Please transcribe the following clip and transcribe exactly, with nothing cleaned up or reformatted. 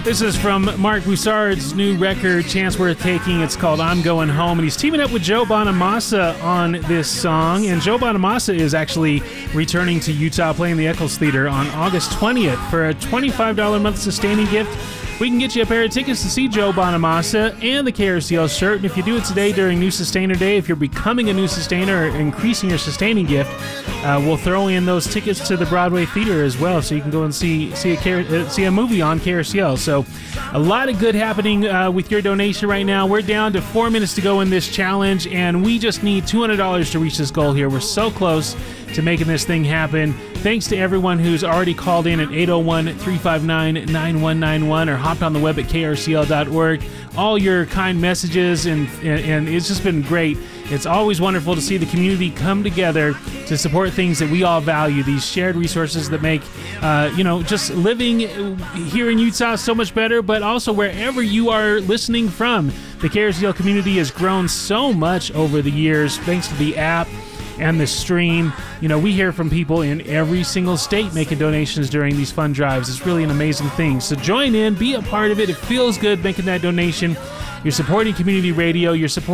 This is from Mark Broussard's new record, Chance Worth Taking. It's called I'm Going Home, and he's teaming up with Joe Bonamassa on this song. And Joe Bonamassa is actually returning to Utah, playing the Eccles Theater on August twentieth for a twenty-five dollars a month sustaining gift. We can get you a pair of tickets to see Joe Bonamassa and the K R C L shirt. And if you do it today during New Sustainer Day, if you're becoming a new sustainer or increasing your sustaining gift, uh, we'll throw in those tickets to the Broadway Theater as well, so you can go and see see a, K- uh, see a movie on K R C L. So a lot of good happening uh, with your donation right now. We're down to four minutes to go in this challenge, and we just need two hundred dollars to reach this goal here. We're so close to making this thing happen. Thanks to everyone who's already called in at eight oh one, three five nine, nine one nine one or hopped on the web at K R C L dot org. All your kind messages, and, and, and it's just been great. It's always wonderful to see the community come together to support things that we all value, these shared resources that make, uh, you know, just living here in Utah so much better, but also wherever you are listening from. The K R C L community has grown so much over the years thanks to the app and the stream. You know, we hear from people in every single state making donations during these fund drives. It's really an amazing thing. So join in, be a part of it. It feels good making that donation. You're supporting community radio. You're supporting